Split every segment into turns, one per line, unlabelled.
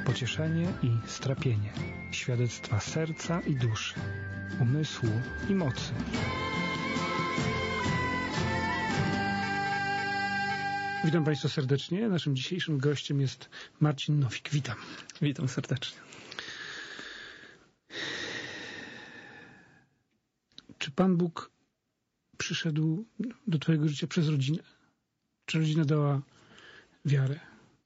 pocieszenie i strapienie, świadectwa serca i duszy, umysłu i mocy. Witam Państwa serdecznie. Naszym dzisiejszym gościem jest Marcin Nowik. Witam.
Witam serdecznie.
Czy Pan Bóg przyszedł do Twojego życia przez rodzinę? Czy rodzina dała wiarę?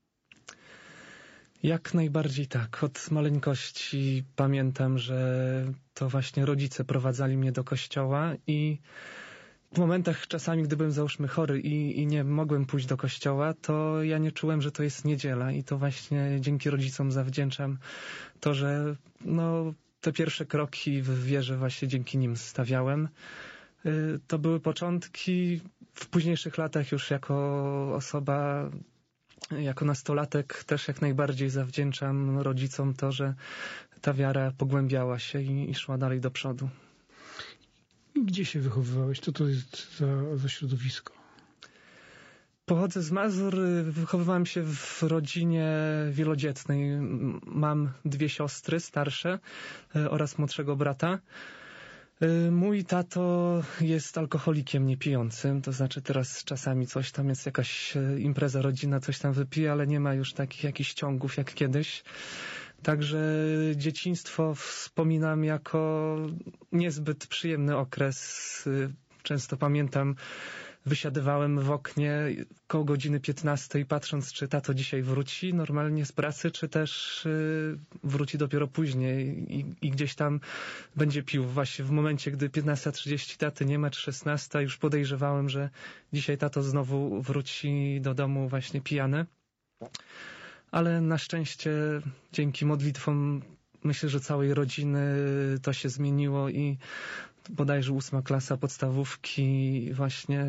Jak najbardziej tak. Od maleńkości pamiętam, że to właśnie rodzice prowadzali mnie do kościoła i w momentach czasami, gdy byłem załóżmy chory i nie mogłem pójść do kościoła, to ja nie czułem, że to jest niedziela i to właśnie dzięki rodzicom zawdzięczam to, że te pierwsze kroki w wierze właśnie dzięki nim stawiałem. To były początki. W późniejszych latach już jako osoba, jako nastolatek też jak najbardziej zawdzięczam rodzicom to, że ta wiara pogłębiała się i szła dalej do przodu.
I gdzie się wychowywałeś? Co to jest za środowisko?
Pochodzę z Mazur, wychowywałem się w rodzinie wielodzietnej. Mam 2 siostry starsze oraz młodszego brata. Mój tato jest alkoholikiem niepijącym, to znaczy teraz czasami coś tam jest, jakaś impreza rodzinna, coś tam wypije, ale nie ma już takich jakichś ciągów jak kiedyś. Także dzieciństwo wspominam jako niezbyt przyjemny okres. Często pamiętam, wysiadywałem w oknie koło godziny 15 patrząc, czy tato dzisiaj wróci normalnie z pracy, czy też wróci dopiero później i gdzieś tam będzie pił. Właśnie w momencie, gdy 15:30 taty nie ma, czy 16, już podejrzewałem, że dzisiaj tato znowu wróci do domu właśnie pijany. Ale na szczęście dzięki modlitwom myślę, że całej rodziny to się zmieniło i bodajże 8. klasa podstawówki właśnie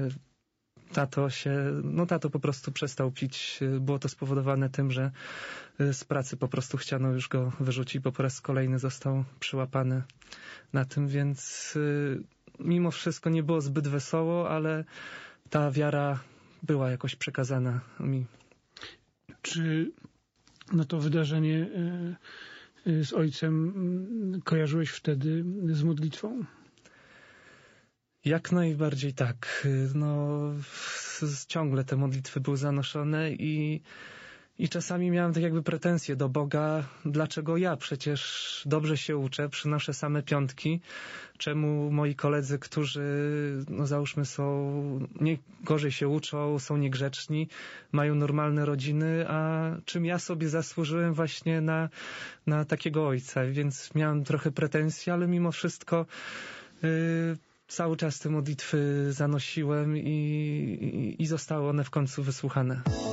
tato po prostu przestał pić. Było to spowodowane tym, że z pracy po prostu chciano już go wyrzucić, bo po raz kolejny został przyłapany na tym, więc mimo wszystko nie było zbyt wesoło, ale ta wiara była jakoś przekazana mi.
Czy to wydarzenie z ojcem kojarzyłeś wtedy z modlitwą?
Jak najbardziej tak. Ciągle te modlitwy były zanoszone i czasami miałem tak jakby pretensje do Boga. Dlaczego ja? Przecież dobrze się uczę, przynoszę same piątki. Czemu moi koledzy, którzy załóżmy nie gorzej się uczą, są niegrzeczni, mają normalne rodziny, a czym ja sobie zasłużyłem właśnie na takiego ojca? Więc miałem trochę pretensji, ale mimo wszystko cały czas te modlitwy zanosiłem i zostały one w końcu wysłuchane.